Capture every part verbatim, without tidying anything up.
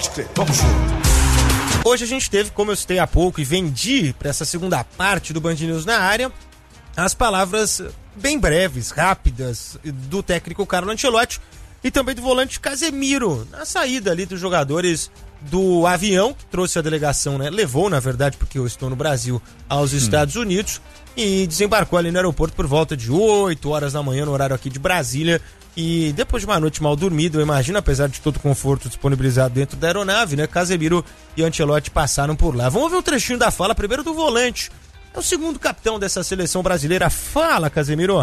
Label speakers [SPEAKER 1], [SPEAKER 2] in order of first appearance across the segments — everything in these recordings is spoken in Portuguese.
[SPEAKER 1] Pode crer, vamos junto.
[SPEAKER 2] Hoje a gente teve, como eu citei há pouco e vendi para essa segunda parte do Band News na área, as palavras bem breves, rápidas, do técnico Carlo Ancelotti e também do volante Casemiro, na saída ali dos jogadores do avião que trouxe a delegação, né? Levou, na verdade, porque eu estou no Brasil, aos Estados hum. Unidos, e desembarcou ali no aeroporto por volta de oito horas da manhã, no horário aqui de Brasília. E depois de uma noite mal dormida, eu imagino, apesar de todo o conforto disponibilizado dentro da aeronave, né? Casemiro e Ancelotti passaram por lá. Vamos ouvir um trechinho da fala, primeiro do volante. É o segundo capitão dessa seleção brasileira. Fala, Casemiro.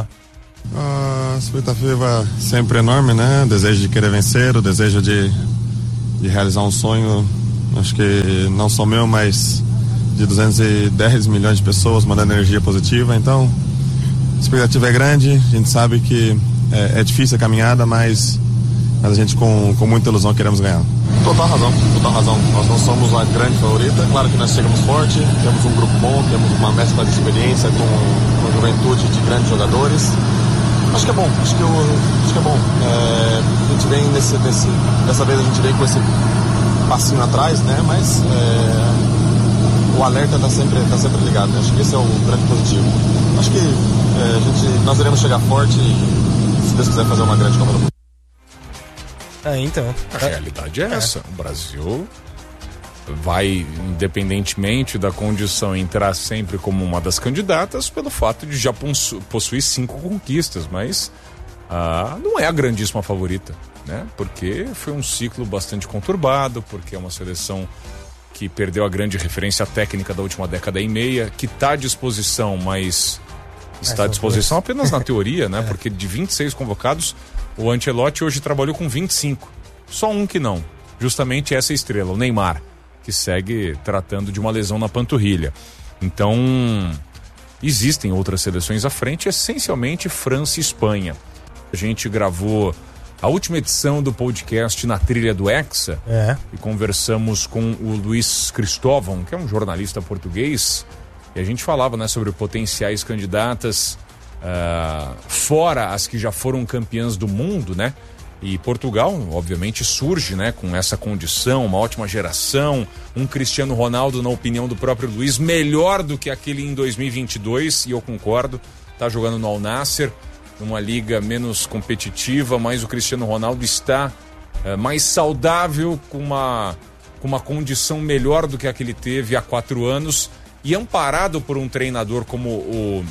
[SPEAKER 3] A expectativa sempre enorme, né? O desejo de querer vencer, o desejo de, de realizar um sonho, acho que não só meu, mas de duzentos e dez milhões de pessoas mandando energia positiva. Então, a expectativa é grande, a gente sabe que É, é difícil a caminhada, mas, mas a gente com, com muita ilusão queremos ganhar. Total razão, total razão. Nós não somos a grande favorita. Claro que nós chegamos forte, temos um grupo bom, temos uma mescla de experiência com, com juventude de grandes jogadores. Acho que é bom, acho que, eu, acho que é bom. É, a gente vem nesse, nesse, dessa vez a gente vem com esse passinho atrás, né? Mas é, o alerta está sempre, tá sempre ligado. Acho que esse é o grande positivo. Acho que é, a gente, nós iremos chegar forte e, se Deus quiser, fazer uma grande Copa do Mundo.
[SPEAKER 2] É, então.
[SPEAKER 4] A realidade é, é essa. O Brasil vai, independentemente da condição, entrar sempre como uma das candidatas pelo fato de já possuir cinco conquistas, mas ah, não é a grandíssima favorita, né? Porque foi um ciclo bastante conturbado, porque é uma seleção que perdeu a grande referência técnica da última década e meia, que está à disposição, mas está à disposição apenas na teoria, né? Porque de vinte e seis convocados, o Ancelotti hoje trabalhou com vinte e cinco. Só um que não. Justamente essa estrela, o Neymar, que segue tratando de uma lesão na panturrilha. Então, existem outras seleções à frente, essencialmente França e Espanha. A gente gravou a última edição do podcast Na Trilha do Hexa é. e conversamos com o Luiz Cristóvão, que é um jornalista português. E a gente falava, né, sobre potenciais candidatas, uh, fora as que já foram campeãs do mundo, né? E Portugal, obviamente, surge, né, com essa condição, uma ótima geração, um Cristiano Ronaldo, na opinião do próprio Luiz, melhor do que aquele em dois mil e vinte e dois, e eu concordo, tá jogando no Al Nassr, numa liga menos competitiva, mas o Cristiano Ronaldo está uh, mais saudável, com uma, com uma condição melhor do que a que ele teve há quatro anos, e amparado por um treinador como o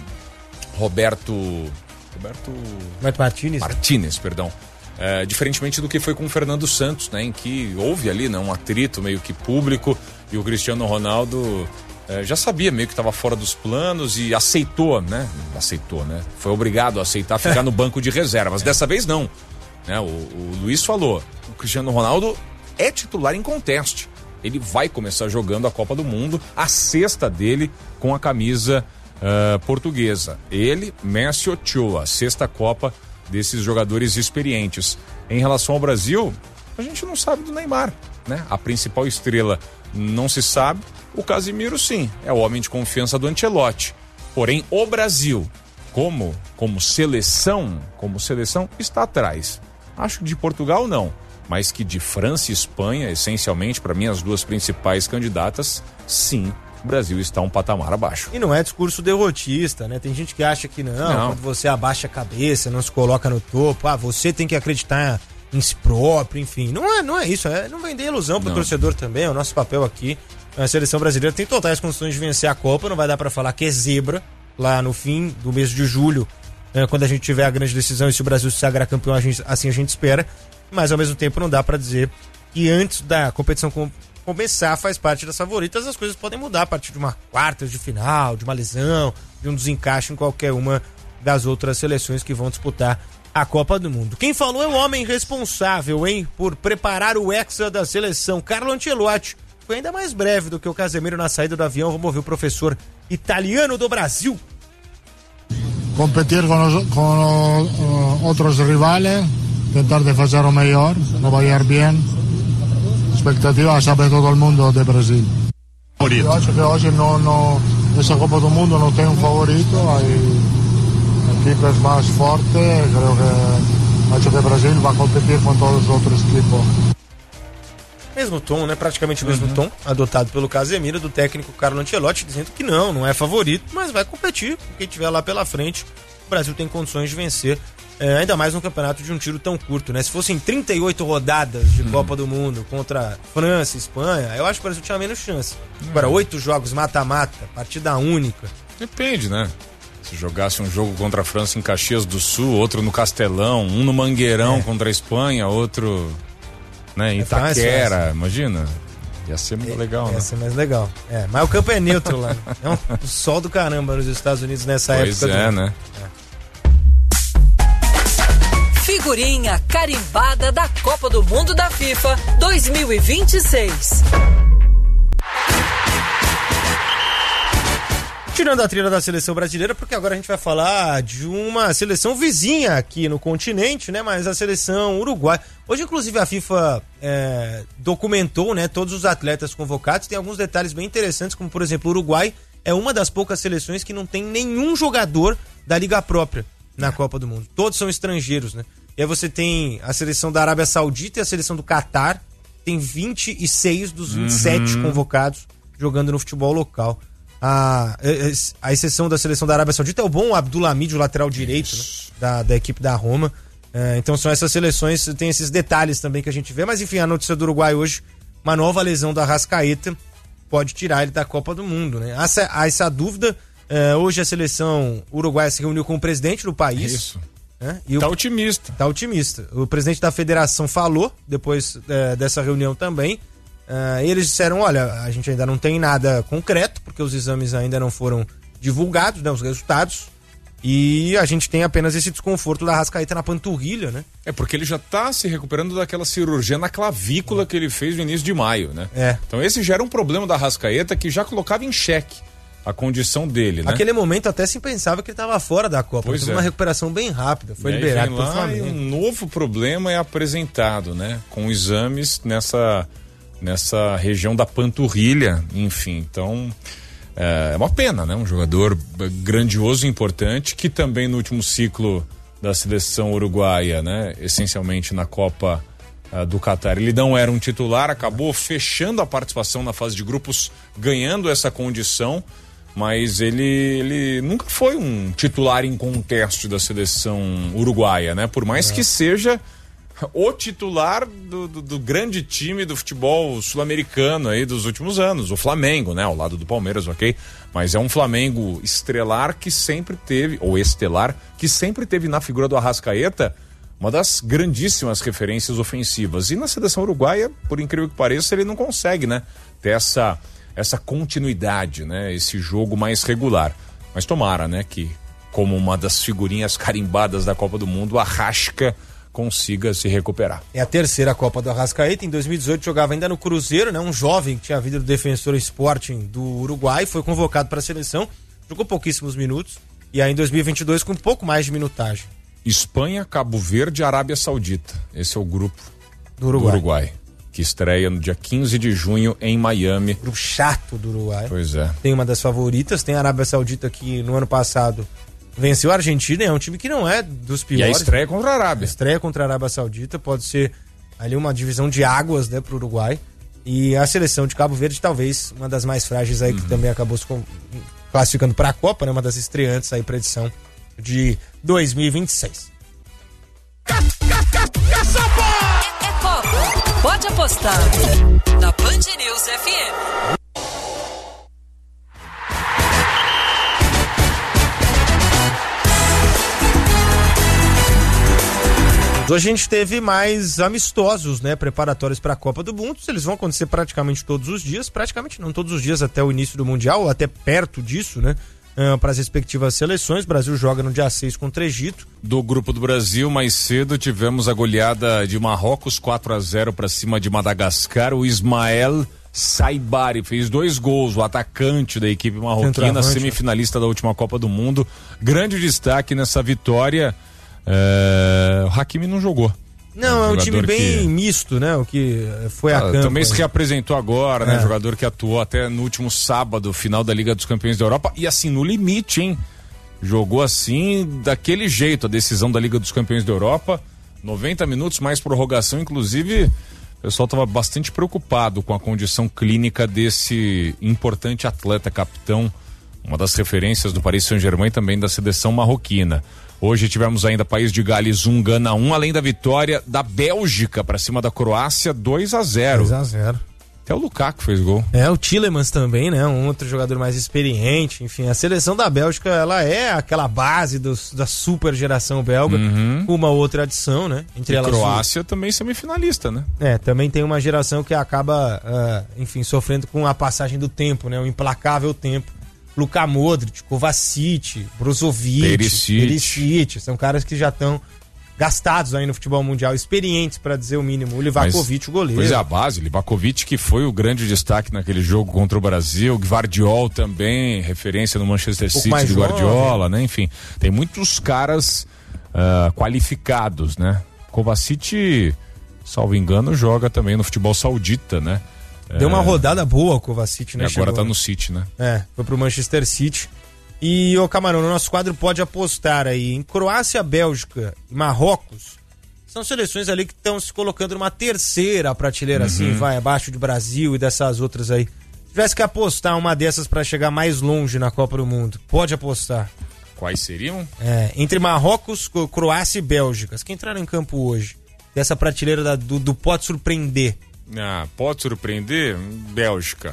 [SPEAKER 4] Roberto Roberto
[SPEAKER 2] Roberto Martínez,
[SPEAKER 4] Martínez, perdão, é, diferentemente do que foi com o Fernando Santos, né, em que houve ali, né, um atrito meio que público, e o Cristiano Ronaldo é, já sabia meio que estava fora dos planos e aceitou, né, aceitou, né, foi obrigado a aceitar ficar no banco de reservas. Dessa vez não, né, o, o Luiz falou, o Cristiano Ronaldo é titular em conteste. Ele vai começar jogando a Copa do Mundo, a sexta dele com a camisa uh, portuguesa. Ele, Messi Ochoa, a sexta Copa desses jogadores experientes. Em relação ao Brasil, a gente não sabe do Neymar, né? A principal estrela não se sabe. O Casemiro, sim, é o homem de confiança do Ancelotti. Porém, o Brasil, como, como seleção, como seleção, está atrás. Acho que de Portugal, não. Mas que de França e Espanha, essencialmente, para mim, as duas principais candidatas, sim, o Brasil está um patamar abaixo.
[SPEAKER 2] E não é discurso derrotista, né? Tem gente que acha que não, não, quando você abaixa a cabeça, não se coloca no topo, ah, você tem que acreditar em si próprio, enfim. Não é, não é isso, é não vender ilusão pro não. torcedor também, é o nosso papel aqui. A seleção brasileira tem totais condições de vencer a Copa, não vai dar para falar que é zebra lá no fim do mês de julho, é, quando a gente tiver a grande decisão e se o Brasil se sagrar campeão, a gente, assim a gente espera. Mas ao mesmo tempo não dá para dizer que antes da competição com, começar faz parte das favoritas, as coisas podem mudar a partir de uma quarta de final, de uma lesão, de um desencaixe em qualquer uma das outras seleções que vão disputar a Copa do Mundo. Quem falou é o homem responsável, hein, por preparar o hexa da seleção, Carlo Ancelotti. Foi ainda mais breve do que o Casemiro na saída do avião. Vamos ouvir o professor italiano do Brasil.
[SPEAKER 5] Competir com, os, com uh, outros rivais, tentar de fazer o melhor, não vai ir bem. Expectativa, sabe todo mundo do Brasil. Favorito. Eu acho que hoje não, não, nessa Copa do Mundo não tem um favorito, há equipes mais fortes, creio que acho que o Brasil vai competir com todos os outros equipos.
[SPEAKER 2] Mesmo tom, né? Praticamente o mesmo uhum. tom, adotado pelo Casemiro, do técnico Carlo Ancelotti, dizendo que não, não é favorito, mas vai competir. Quem tiver lá pela frente, o Brasil tem condições de vencer, é, ainda mais num campeonato de um tiro tão curto, né? Se fossem trinta e oito rodadas de uhum. Copa do Mundo contra França e Espanha, eu acho que o Brasil tinha menos chance. Uhum. Agora, oito jogos mata-mata, partida única.
[SPEAKER 4] Depende, né? Se jogasse um jogo contra a França em Caxias do Sul, outro no Castelão, um no Mangueirão é. contra a Espanha, outro... Né, em Itaquera, é imagina. Ia ser muito é, legal,
[SPEAKER 2] ia
[SPEAKER 4] né?
[SPEAKER 2] Ia ser mais legal. É, mas o campo é neutro lá. É um, um sol do caramba nos Estados Unidos nessa
[SPEAKER 4] pois
[SPEAKER 2] época.
[SPEAKER 4] Pois é,
[SPEAKER 2] do...
[SPEAKER 4] né?
[SPEAKER 6] É. Figurinha carimbada da Copa do Mundo da FIFA dois mil e vinte e seis.
[SPEAKER 2] Tirando a trilha da seleção brasileira, porque agora a gente vai falar de uma seleção vizinha aqui no continente, né? Mas a seleção uruguaia. Hoje, inclusive, a FIFA é, documentou, né, todos os atletas convocados. Tem alguns detalhes bem interessantes, como, por exemplo, o Uruguai é uma das poucas seleções que não tem nenhum jogador da liga própria na Copa do Mundo. Todos são estrangeiros, né? E aí você tem a seleção da Arábia Saudita e a seleção do Catar. Tem vinte e seis dos vinte e sete uhum. convocados jogando no futebol local. A, a exceção da seleção da Arábia Saudita é o bom Abdulhamid, o lateral direito, né, da, da equipe da Roma. É, então são essas seleções, tem esses detalhes também que a gente vê. Mas enfim, a notícia do Uruguai hoje, uma nova lesão da Arrascaeta pode tirar ele da Copa do Mundo, né? Há essa, há essa dúvida. É, hoje a seleção uruguaia se reuniu com o presidente do país.
[SPEAKER 4] Isso.
[SPEAKER 2] Né? E
[SPEAKER 4] tá
[SPEAKER 2] o,
[SPEAKER 4] otimista.
[SPEAKER 2] Tá otimista. O presidente da federação falou depois é, dessa reunião também. Uh, eles disseram, olha, a gente ainda não tem nada concreto, porque os exames ainda não foram divulgados, né, os resultados, e a gente tem apenas esse desconforto da Arrascaeta na panturrilha, né?
[SPEAKER 4] É, porque ele já tá se recuperando daquela cirurgia na clavícula que ele fez no início de maio, né?
[SPEAKER 2] É.
[SPEAKER 4] Então esse já era um problema da Arrascaeta que já colocava em xeque a condição dele, né?
[SPEAKER 2] Naquele momento até se pensava que ele estava fora da Copa,
[SPEAKER 4] pois
[SPEAKER 2] teve
[SPEAKER 4] é.
[SPEAKER 2] uma recuperação bem rápida, foi
[SPEAKER 4] e
[SPEAKER 2] liberado
[SPEAKER 4] pelo
[SPEAKER 2] Flamengo.
[SPEAKER 4] E um novo problema é apresentado, né? Com exames nessa... nessa região da panturrilha, enfim, então é uma pena, né? Um jogador grandioso e importante, que também no último ciclo da seleção uruguaia, né? Essencialmente na Copa uh, do Catar, ele não era um titular, acabou fechando a participação na fase de grupos, ganhando essa condição, mas ele, ele nunca foi um titular em contexto da seleção uruguaia, né? Por mais é. que seja o titular do, do, do grande time do futebol sul-americano aí dos últimos anos, o Flamengo, né? Ao lado do Palmeiras, ok? Mas é um Flamengo estrelar que sempre teve, ou estelar, que sempre teve na figura do Arrascaeta uma das grandíssimas referências ofensivas. E na seleção uruguaia, por incrível que pareça, ele não consegue, né? Ter essa, essa continuidade, né? Esse jogo mais regular. Mas tomara, né? Que como uma das figurinhas carimbadas da Copa do Mundo, o Arrasca consiga se recuperar.
[SPEAKER 2] É a terceira Copa do Arrascaeta. Em dois mil e dezoito jogava ainda no Cruzeiro, né? Um jovem que tinha vindo do Defensor Sporting do Uruguai, foi convocado para a seleção, jogou pouquíssimos minutos, e aí em dois mil e vinte e dois com um pouco mais de minutagem.
[SPEAKER 4] Espanha, Cabo Verde e Arábia Saudita. Esse é o grupo
[SPEAKER 2] do Uruguai.
[SPEAKER 4] do Uruguai, que estreia no dia quinze de junho em Miami.
[SPEAKER 2] Grupo chato do Uruguai.
[SPEAKER 4] Pois é.
[SPEAKER 2] Tem uma das favoritas, tem a Arábia Saudita que no ano passado venceu a Argentina, é um time que não é dos piores.
[SPEAKER 4] E a estreia contra a Arábia.
[SPEAKER 2] A estreia contra a Arábia Saudita pode ser ali uma divisão de águas, né, pro Uruguai. E a seleção de Cabo Verde, talvez uma das mais frágeis aí, uhum. que também acabou se classificando para a Copa, né, uma das estreantes aí para a edição de dois mil e vinte e seis.
[SPEAKER 6] É, é Copa, pode apostar na Band News F M.
[SPEAKER 2] Hoje a gente teve mais amistosos, né, preparatórios para a Copa do Mundo. Eles vão acontecer praticamente todos os dias, praticamente não todos os dias até o início do Mundial, ou até perto disso, né, uh, para as respectivas seleções. O Brasil joga no dia seis contra o Egito.
[SPEAKER 4] Do grupo do Brasil, mais cedo tivemos a goleada de Marrocos, quatro a zero para cima de Madagascar. O Ismael Saibari fez dois gols, o atacante da equipe marroquina, semifinalista da última Copa do Mundo. Grande destaque nessa vitória. É... O Hakimi não jogou.
[SPEAKER 2] Não, é um, é um time bem que... misto, né? O que foi a ah, campo.
[SPEAKER 4] Também se reapresentou agora, né?
[SPEAKER 2] É.
[SPEAKER 4] Jogador que atuou até no último sábado, final da Liga dos Campeões da Europa. E assim, no limite, hein? Jogou assim, daquele jeito, a decisão da Liga dos Campeões da Europa. noventa minutos, mais prorrogação, inclusive o pessoal estava bastante preocupado com a condição clínica desse importante atleta capitão, uma das referências do Paris Saint-Germain e também da seleção marroquina. Hoje tivemos ainda País de Gales um, Gana um, além da vitória da Bélgica para cima da Croácia dois a zero.
[SPEAKER 2] dois a zero.
[SPEAKER 4] Até o Lukaku fez gol.
[SPEAKER 2] É, o Tielemans também, né? Um outro jogador mais experiente. Enfim, a seleção da Bélgica, ela é aquela base dos, da super geração belga,
[SPEAKER 4] uhum.
[SPEAKER 2] com uma outra adição, né? Entre
[SPEAKER 4] e
[SPEAKER 2] elas.
[SPEAKER 4] Croácia o... também semifinalista, né?
[SPEAKER 2] É, também tem uma geração que acaba, uh, enfim, sofrendo com a passagem do tempo, né? O implacável tempo. Luka Modric, Kovacic, Brozovic,
[SPEAKER 4] Perisic.
[SPEAKER 2] Perisic, são caras que já estão gastados aí no futebol mundial, experientes para dizer o mínimo. O Livakovic, Mas, o goleiro.
[SPEAKER 4] Pois é, a base, Livakovic que foi o grande destaque naquele jogo contra o Brasil, Gvardiol também, referência no Manchester
[SPEAKER 2] um
[SPEAKER 4] City de Guardiola, né? Enfim, tem muitos caras uh, qualificados, né? Kovacic, salvo engano, joga também no futebol saudita, né?
[SPEAKER 2] Deu uma rodada boa o Kovacic, né?
[SPEAKER 4] E agora
[SPEAKER 2] Chegou,
[SPEAKER 4] tá no City, né?
[SPEAKER 2] É, foi pro Manchester City. E, ô Camarão, no nosso quadro pode apostar aí em Croácia, Bélgica e Marrocos. São seleções ali que estão se colocando numa terceira prateleira, uhum. assim, vai, abaixo de Brasil e dessas outras aí. Se tivesse que apostar uma dessas pra chegar mais longe na Copa do Mundo, pode apostar.
[SPEAKER 4] Quais seriam?
[SPEAKER 2] É, entre Marrocos, Croácia e Bélgica. Quem entraram em campo hoje, dessa prateleira da, do, do pode surpreender.
[SPEAKER 4] Ah, pode surpreender? Bélgica.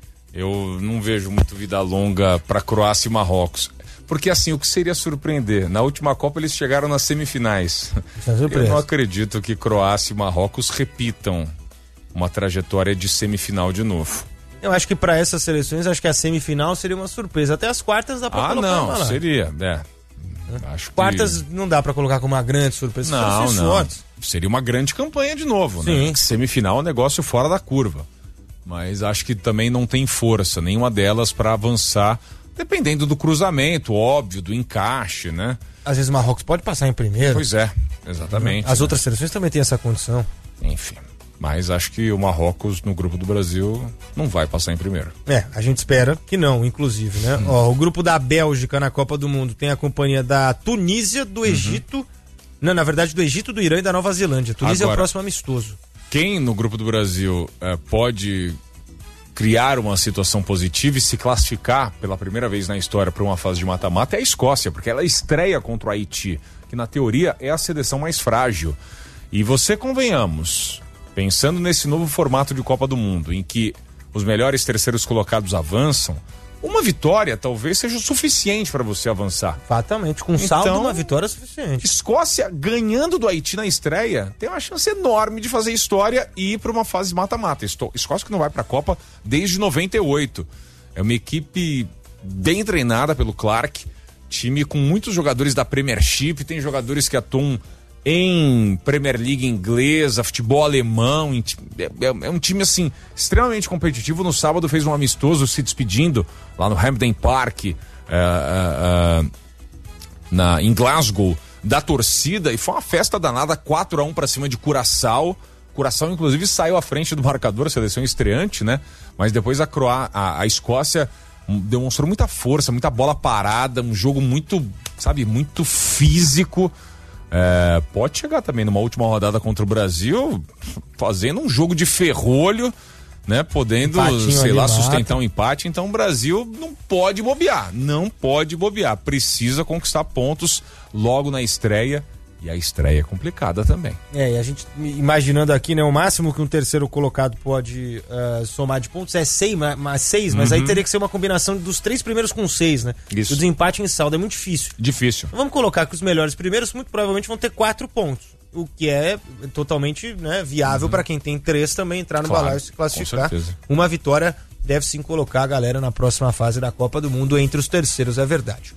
[SPEAKER 4] Eu não vejo muito vida longa para Croácia e Marrocos. Porque assim, o que seria surpreender? Na última Copa eles chegaram nas semifinais. Eu não acredito que Croácia e Marrocos repitam uma trajetória de semifinal de novo.
[SPEAKER 2] Eu acho que para essas seleções, acho que a semifinal seria uma surpresa. Até as quartas dá para
[SPEAKER 4] ah,
[SPEAKER 2] colocar.
[SPEAKER 4] Ah, não,
[SPEAKER 2] lá.
[SPEAKER 4] seria, é. Acho
[SPEAKER 2] quartas
[SPEAKER 4] que...
[SPEAKER 2] não dá pra colocar como uma grande surpresa.
[SPEAKER 4] Não, não.
[SPEAKER 2] Sortes.
[SPEAKER 4] Seria uma grande campanha de novo,
[SPEAKER 2] Sim.
[SPEAKER 4] né? Semifinal é um negócio fora da curva. Mas acho que também não tem força, nenhuma delas para avançar, dependendo do cruzamento, óbvio, do encaixe, né?
[SPEAKER 2] Às vezes o Marrocos pode passar em primeiro.
[SPEAKER 4] Pois é, exatamente.
[SPEAKER 2] As
[SPEAKER 4] né?
[SPEAKER 2] outras seleções também têm essa condição.
[SPEAKER 4] Enfim. Mas acho que o Marrocos, no grupo do Brasil, não vai passar em primeiro.
[SPEAKER 2] É, a gente espera que não, inclusive, né? Hum. Ó, o grupo da Bélgica na Copa do Mundo tem a companhia da Tunísia, do Egito... Uhum. Não, na verdade, do Egito, do Irã e da Nova Zelândia. Tunísia Agora, é o próximo amistoso.
[SPEAKER 4] Quem no grupo do Brasil é, pode criar uma situação positiva e se classificar pela primeira vez na história para uma fase de mata-mata é a Escócia, porque ela estreia contra o Haiti, que na teoria é a seleção mais frágil. E você, convenhamos... Pensando nesse novo formato de Copa do Mundo, em que os melhores terceiros colocados avançam, uma vitória talvez seja o suficiente para você avançar.
[SPEAKER 2] Fatalmente, com saldo então, uma vitória é suficiente.
[SPEAKER 4] Escócia ganhando do Haiti na estreia tem uma chance enorme de fazer história e ir para uma fase mata-mata. Escócia que não vai para a Copa desde noventa e oito. É uma equipe bem treinada pelo Clark, time com muitos jogadores da Premiership, tem jogadores que atuam em Premier League inglesa, futebol alemão, é, é um time assim extremamente competitivo. No sábado fez um amistoso se despedindo lá no Hampden Park, uh, uh, uh, na, em Glasgow, da torcida, e foi uma festa danada, quatro a um para cima de Curaçao. Curaçao inclusive saiu à frente do marcador, a seleção estreante, né? Mas depois a, Croá- a, a Escócia demonstrou muita força, muita bola parada, um jogo muito, sabe, muito físico. É, pode chegar também numa última rodada contra o Brasil fazendo um jogo de ferrolho, né? Podendo, Empatinho sei lá, sustentar mata. um empate. Então o Brasil não pode bobear, não pode bobear, precisa conquistar pontos logo na estreia. E a estreia é complicada também.
[SPEAKER 2] É, e a gente imaginando aqui, né, o máximo que um terceiro colocado pode uh, somar de pontos é seis, mas, seis, mas uhum. aí teria que ser uma combinação dos três primeiros com seis, né?
[SPEAKER 4] Isso.
[SPEAKER 2] O desempate em saldo é muito difícil.
[SPEAKER 4] Difícil.
[SPEAKER 2] Então, vamos colocar que os melhores primeiros muito provavelmente vão ter quatro pontos, o que é totalmente, né, viável uhum. para quem tem três também entrar no claro, balaio e se classificar. Com certeza. Uma vitória deve sim colocar a galera na próxima fase da Copa do Mundo entre os terceiros, é verdade.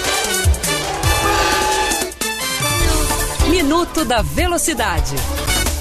[SPEAKER 6] Minuto da Velocidade.